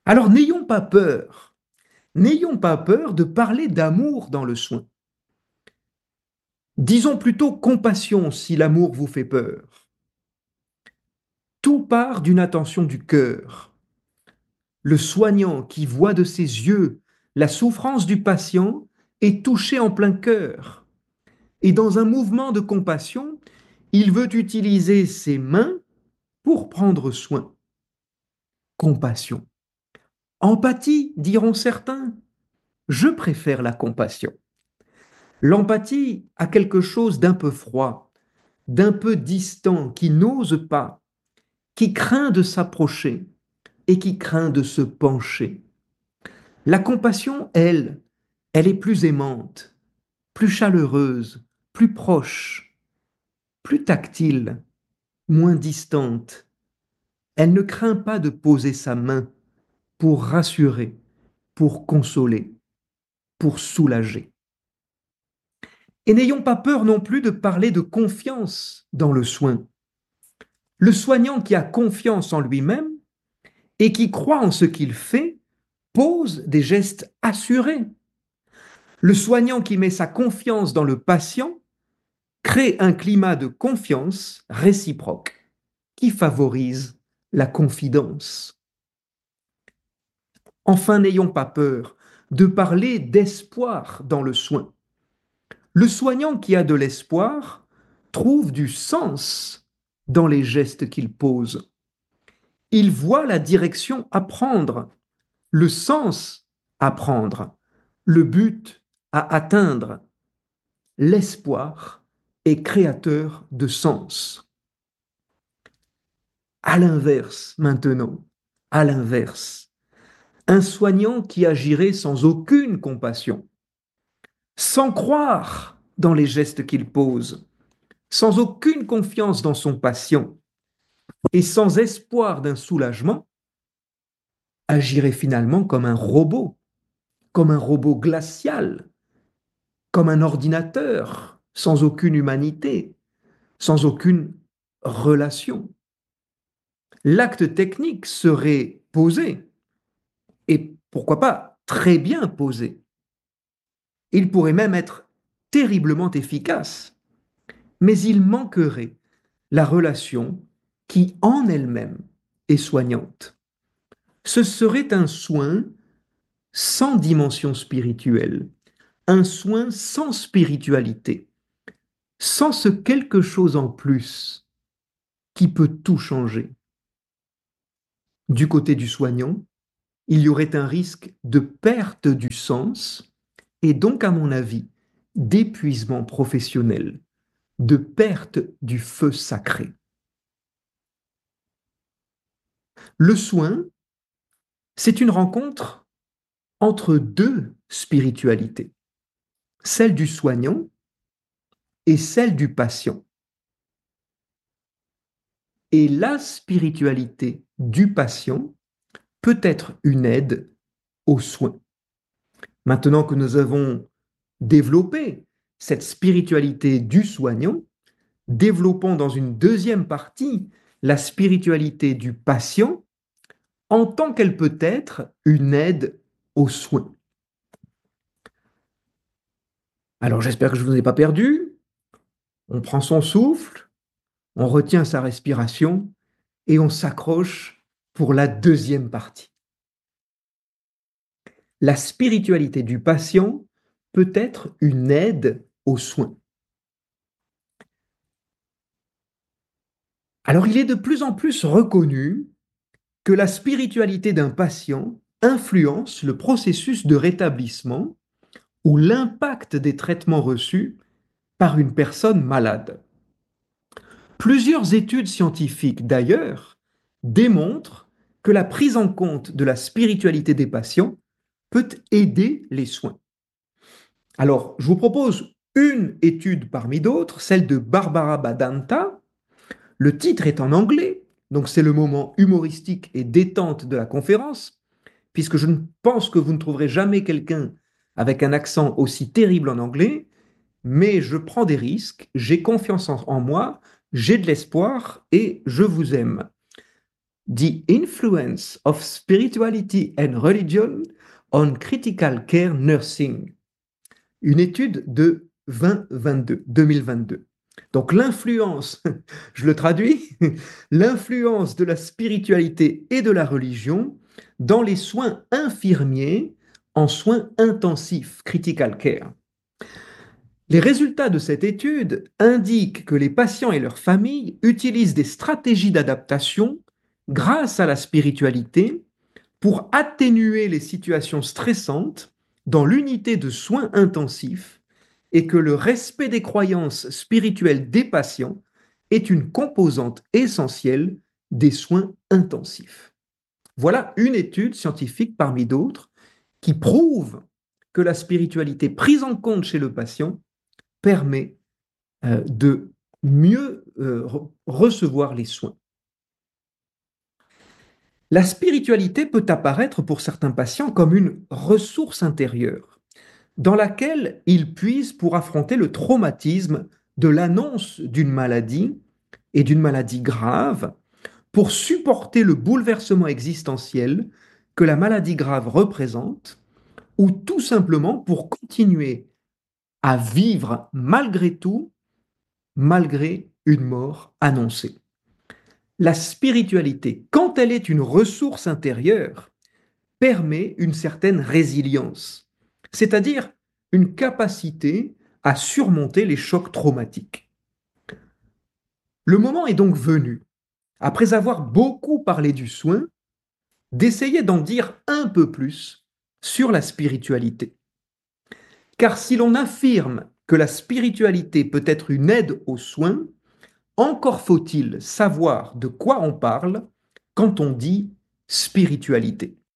Alors n'ayons pas peur de parler d'amour dans le soin. Disons plutôt compassion si l'amour vous fait peur. Tout part d'une attention du cœur. Le soignant qui voit de ses yeux la souffrance du patient est touché en plein cœur. Et dans un mouvement de compassion, il veut utiliser ses mains pour prendre soin. Compassion. Empathie, diront certains. Je préfère la compassion. L'empathie a quelque chose d'un peu froid, d'un peu distant, qui n'ose pas, qui craint de s'approcher et qui craint de se pencher. La compassion, elle est plus aimante, plus chaleureuse, plus proche, plus tactile, moins distante. Elle ne craint pas de poser sa main pour rassurer, pour consoler, pour soulager. Et n'ayons pas peur non plus de parler de confiance dans le soin. Le soignant qui a confiance en lui-même et qui croit en ce qu'il fait pose des gestes assurés. Le soignant qui met sa confiance dans le patient crée un climat de confiance réciproque qui favorise la confidence. Enfin, n'ayons pas peur de parler d'espoir dans le soin. Le soignant qui a de l'espoir trouve du sens dans les gestes qu'il pose. Il voit la direction à prendre, le sens à prendre, le but à atteindre. L'espoir est créateur de sens. À l'inverse, maintenant, à l'inverse, un soignant qui agirait sans aucune compassion, sans croire dans les gestes qu'il pose, sans aucune confiance dans son patient et sans espoir d'un soulagement, agirait finalement comme un robot glacial, comme un ordinateur, sans aucune humanité, sans aucune relation. L'acte technique serait posé, et pourquoi pas très bien posé. Il pourrait même être terriblement efficace, mais il manquerait la relation qui en elle-même est soignante. Ce serait un soin sans dimension spirituelle, un soin sans spiritualité, sans ce quelque chose en plus qui peut tout changer. Du côté du soignant, il y aurait un risque de perte du sens et donc, à mon avis, d'épuisement professionnel, de perte du feu sacré. Le soin, c'est une rencontre entre deux spiritualités, celle du soignant et celle du patient. Et la spiritualité du patient peut être une aide aux soins. Maintenant que nous avons développé cette spiritualité du soignant, développons dans une deuxième partie la spiritualité du patient en tant qu'elle peut être une aide aux soins. Alors j'espère que je ne vous ai pas perdu. On prend son souffle, on retient sa respiration et on s'accroche pour la deuxième partie. La spiritualité du patient peut être une aide aux soins. Alors il est de plus en plus reconnu que la spiritualité d'un patient influence le processus de rétablissement ou l'impact des traitements reçus par une personne malade. Plusieurs études scientifiques, d'ailleurs, démontrent que la prise en compte de la spiritualité des patients peut aider les soins. Alors, je vous propose une étude parmi d'autres, celle de Barbara Badanta. Le titre est en anglais, donc c'est le moment humoristique et détente de la conférence, puisque je ne pense que vous ne trouverez jamais quelqu'un avec un accent aussi terrible en anglais, mais je prends des risques, j'ai confiance en moi, j'ai de l'espoir et je vous aime. The Influence of Spirituality and Religion on Critical Care Nursing, une étude de 2022. Donc l'influence, je le traduis, l'influence de la spiritualité et de la religion dans les soins infirmiers en soins intensifs, critical care. Les résultats de cette étude indiquent que les patients et leurs familles utilisent des stratégies d'adaptation grâce à la spiritualité pour atténuer les situations stressantes dans l'unité de soins intensifs et que le respect des croyances spirituelles des patients est une composante essentielle des soins intensifs. Voilà une étude scientifique parmi d'autres qui prouve que la spiritualité prise en compte chez le patient permet de mieux recevoir les soins. La spiritualité peut apparaître pour certains patients comme une ressource intérieure dans laquelle ils puisent pour affronter le traumatisme de l'annonce d'une maladie et d'une maladie grave, pour supporter le bouleversement existentiel que la maladie grave représente, ou tout simplement pour continuer à vivre malgré tout, malgré une mort annoncée. La spiritualité, quand elle est une ressource intérieure, permet une certaine résilience, c'est-à-dire une capacité à surmonter les chocs traumatiques. Le moment est donc venu, après avoir beaucoup parlé du soin, d'essayer d'en dire un peu plus sur la spiritualité. Car si l'on affirme que la spiritualité peut être une aide aux soins, encore faut-il savoir de quoi on parle quand on dit spiritualité.